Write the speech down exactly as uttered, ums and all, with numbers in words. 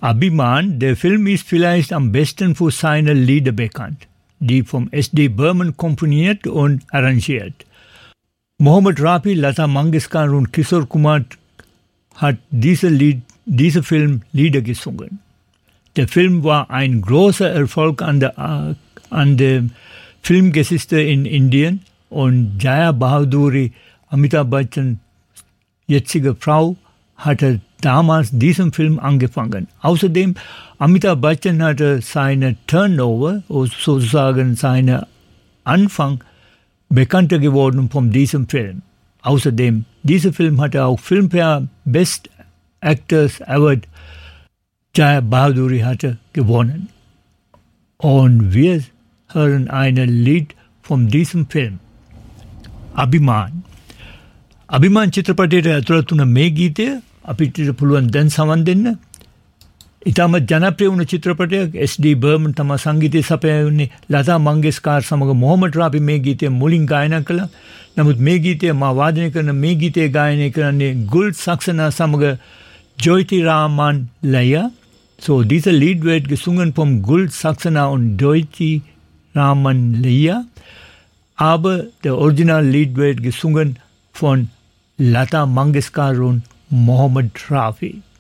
Abhiman, der Film ist vielleicht am besten für seine Lieder bekannt, die vom S D Burman komponiert und arrangiert. Mohammed Rafi, Lata Mangeshkar und Kishore Kumar hat diese, Lied, diese Film Lieder gesungen. Der Film war ein großer Erfolg an der, an der Filmgeschichte in Indien und Jaya Bahaduri, Amitabh Bachchan, jetzige Frau, hatte damals diesen Film angefangen. Außerdem, Amitabh Bachchan hatte seine Turnover, sozusagen seinen Anfang, bekannter geworden von diesem Film. Außerdem, dieser Film hatte auch Filmfare Best Actors Award, Jaya Bahaduri hatte gewonnen. Und wir hören ein Lied von diesem Film, Abhiman. Abhiman චිත්‍රපටයේ ඇතුළත් වුණ මේ ගීතය අපිට පුළුවන් දැන් සමන් දෙන්න. ඉතාමත් ජනප්‍රිය වුණ චිත්‍රපටයක්. එස් ඩී බර්මන් තමයි සංගීතය සපයන්නේ. ලතා මංගেশකාර් සමග මොහමඩ් රාෆි මේ ගීතය මුලින් ගායනා කළා. නමුත් මේ ගීතය මා වාදනය කරන මේ ගීතය ගායනය කරන්නේ ගුල් සක්සනා සමග ජොයිති රාමන් ලයා. So dieser Lied wird gesungen vom Gul Saxena und Joyti Raman Laya, aber der Originallied wird gesungen von Lata Mangeshkar und Mohammed Rafi.